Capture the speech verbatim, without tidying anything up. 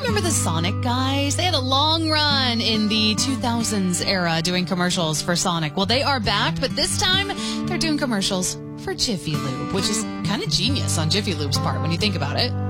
remember the Sonic guys? They had a long run in the two thousands era doing commercials for Sonic. Well, they are back, but this time they're doing commercials for Jiffy Lube, which is kind of genius on Jiffy Lube's part when you think about it.